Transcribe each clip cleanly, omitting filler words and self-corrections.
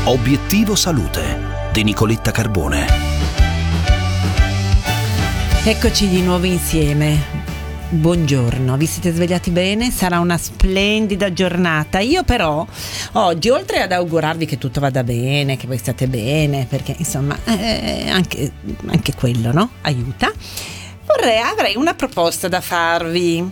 Obiettivo Salute di Nicoletta Carbone. Eccoci di nuovo insieme. Buongiorno, vi siete svegliati bene? Sarà una splendida giornata. Io però oggi, oltre ad augurarvi che tutto vada bene, che voi state bene, perché insomma anche quello, no? Aiuta. Avrei una proposta da farvi.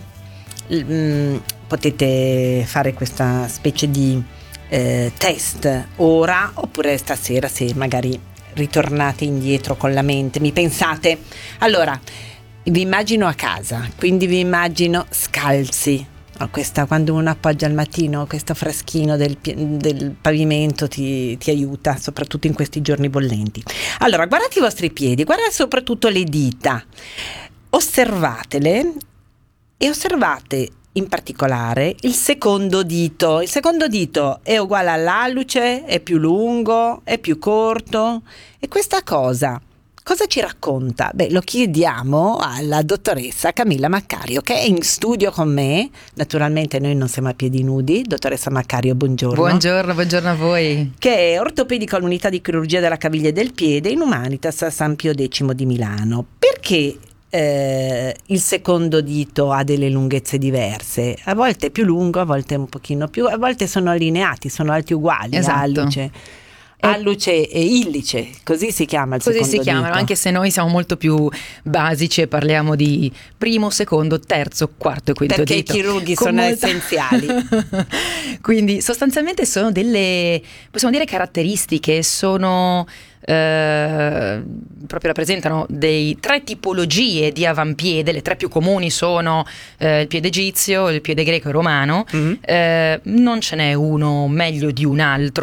Potete fare questa specie di test ora, oppure stasera, se magari ritornate indietro con la mente, mi pensate. Allora, vi immagino a casa, quindi vi immagino scalzi. Questa, quando uno appoggia al mattino, questo fraschino del pavimento ti aiuta, soprattutto in questi giorni bollenti. Allora, guardate i vostri piedi, guardate soprattutto le dita, osservatele e osservate in particolare il secondo dito. Il secondo dito è uguale all'alluce, è più lungo, è più corto, e questa cosa ci racconta? Beh, lo chiediamo alla dottoressa Camilla Maccario, che è in studio con me. Naturalmente noi non siamo a piedi nudi. Dottoressa Maccario, buongiorno. Buongiorno a voi. Che è ortopedica all'unità di chirurgia della caviglia e del piede in Humanitas a San Pio X di Milano. Perché il secondo dito ha delle lunghezze diverse? A volte è più lungo, a volte è un pochino più, a volte sono allineati, sono alti uguali. Esatto. Alluce e illice, così si chiama il secondo dito. Così si chiamano, anche se noi siamo molto più basici e parliamo di primo, secondo, terzo, quarto e quinto perché dito. Perché i chirurghi sono essenziali. Quindi sostanzialmente sono delle, possiamo dire, caratteristiche, sono proprio rappresentano tre tipologie di avampiede. Le tre più comuni sono il piede egizio, il piede greco e romano. Non ce n'è uno meglio di un altro.